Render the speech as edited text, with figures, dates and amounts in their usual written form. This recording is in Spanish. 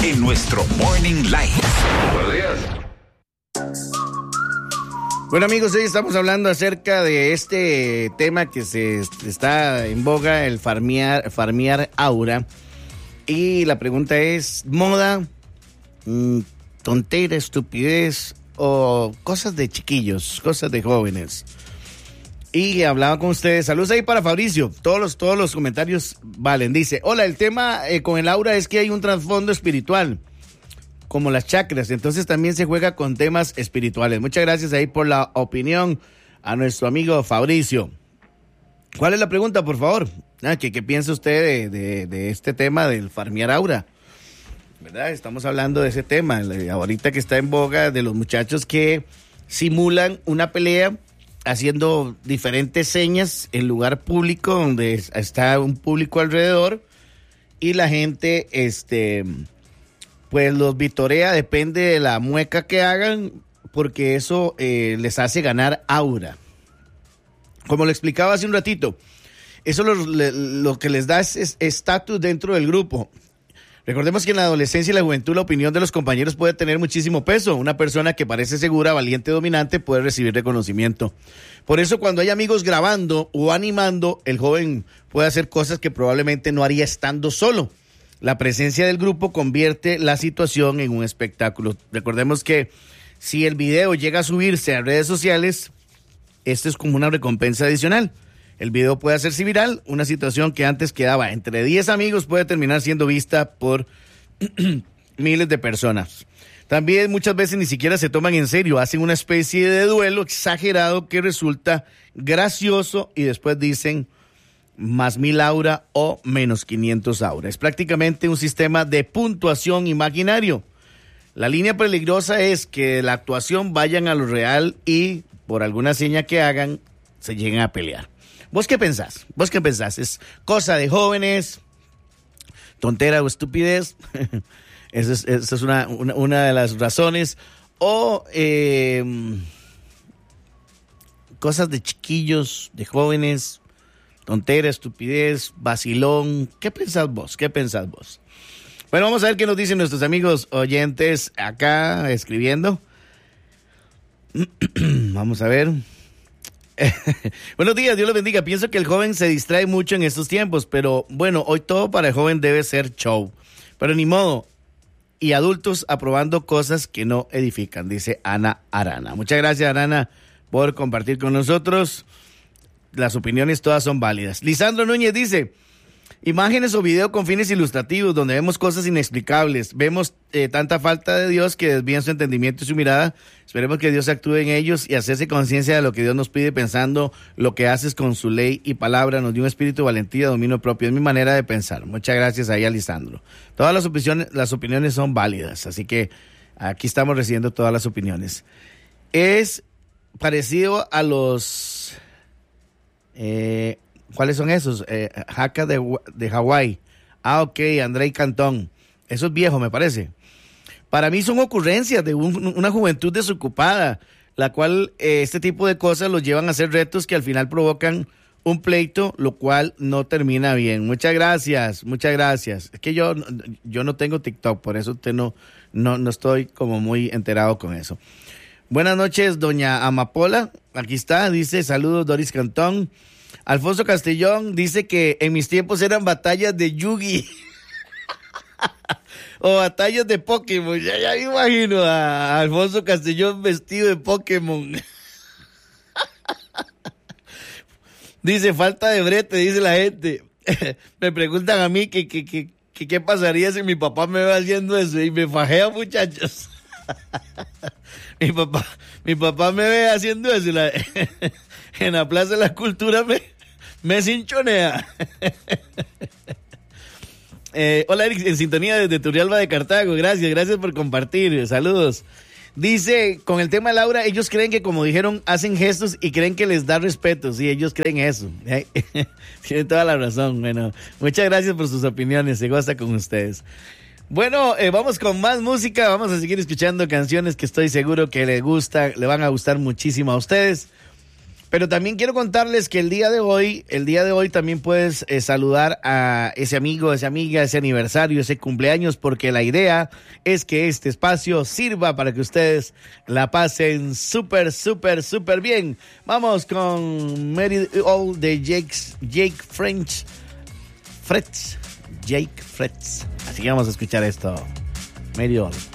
en nuestro Morning Live. Buenos días. Bueno, amigos, hoy estamos hablando acerca de este tema que se está en boga, el farmear aura. Y la pregunta es, ¿moda, tontera, estupidez o cosas de chiquillos, cosas de jóvenes? Y hablaba con ustedes. Saludos ahí para Fabricio. Todos los comentarios valen. Dice, hola, el tema con el aura es que hay un trasfondo espiritual, como las chakras. Entonces también se juega con temas espirituales. Muchas gracias ahí por la opinión a nuestro amigo Fabricio. ¿Cuál es la pregunta, por favor? ¿Qué piensa usted de este tema del farmear aura? ¿Verdad? Estamos hablando de ese tema. Ahorita que está en boga, de los muchachos que simulan una pelea haciendo diferentes señas en lugar público donde está un público alrededor y la gente pues los vitorea, depende de la mueca que hagan, porque eso les hace ganar aura. Como lo explicaba hace un ratito, eso lo que les da es estatus dentro del grupo. Recordemos que en la adolescencia y la juventud la opinión de los compañeros puede tener muchísimo peso. Una persona que parece segura, valiente, dominante puede recibir reconocimiento. Por eso cuando hay amigos grabando o animando, el joven puede hacer cosas que probablemente no haría estando solo. La presencia del grupo convierte la situación en un espectáculo. Recordemos que si el video llega a subirse a redes sociales, esto es como una recompensa adicional. El video puede hacerse viral, una situación que antes quedaba entre 10 amigos puede terminar siendo vista por miles de personas. También muchas veces ni siquiera se toman en serio, hacen una especie de duelo exagerado que resulta gracioso y después dicen más 1000 aura o menos 500 aura. Es prácticamente un sistema de puntuación imaginario. La línea peligrosa es que la actuación vayan a lo real y por alguna seña que hagan se lleguen a pelear. ¿Vos qué pensás? ¿Es cosa de jóvenes? ¿Tontera o estupidez? Esa es una de las razones. ¿O cosas de chiquillos, de jóvenes? Tontera, estupidez, vacilón. ¿Qué pensás vos? Bueno, vamos a ver qué nos dicen nuestros amigos oyentes acá escribiendo. Vamos a ver. Buenos días, Dios los bendiga. Pienso que el joven se distrae mucho en estos tiempos, pero bueno, hoy todo para el joven debe ser show. Pero ni modo. Y adultos aprobando cosas que no edifican, dice Ana Arana. Muchas gracias, Arana, por compartir con nosotros. Las opiniones todas son válidas. Lisandro Núñez dice, imágenes o video con fines ilustrativos donde vemos cosas inexplicables, vemos tanta falta de Dios que desvían su entendimiento y su mirada. Esperemos que Dios actúe en ellos y hacerse conciencia de lo que Dios nos pide, pensando lo que haces con su ley y palabra. Nos dio un espíritu de valentía, dominio propio. Es mi manera de pensar. Muchas gracias ahí a Lisandro. Todas las opiniones son válidas, así que aquí estamos recibiendo todas las opiniones. Es parecido a los... ¿cuáles son esos? Haka de Hawái. Ok, Andrei Cantón. Eso es viejo, me parece. Para mí son ocurrencias de una juventud desocupada, la cual este tipo de cosas los llevan a hacer retos que al final provocan un pleito, lo cual no termina bien. Muchas gracias. Es que yo no tengo TikTok, por eso usted no estoy como muy enterado con eso. Buenas noches, doña Amapola. Aquí está, dice, saludos, Doris Cantón. Alfonso Castellón dice que en mis tiempos eran batallas de Yugi o batallas de Pokémon. Ya me imagino a Alfonso Castellón vestido de Pokémon. Dice, falta de brete, dice la gente. Me preguntan a mí que qué pasaría si mi papá me ve haciendo eso y me fajea, muchachos. Mi papá me ve haciendo eso en la Plaza de la Cultura me cinchonea. Hola, Eric, en sintonía desde Turrialba de Cartago. Gracias por compartir. Saludos. Dice, con el tema de Laura, ellos creen que, como dijeron, hacen gestos y creen que les da respeto. Sí, ellos creen eso. Tienen toda la razón. Bueno, muchas gracias por sus opiniones. Se goza con ustedes. Bueno, vamos con más música. Vamos a seguir escuchando canciones que estoy seguro que le van a gustar muchísimo a ustedes. Pero también quiero contarles que el día de hoy también puedes saludar a ese amigo, esa amiga, ese aniversario, ese cumpleaños, porque la idea es que este espacio sirva para que ustedes la pasen súper bien. Vamos con Mary All de Jake Fretz. Así que vamos a escuchar esto. Mary All.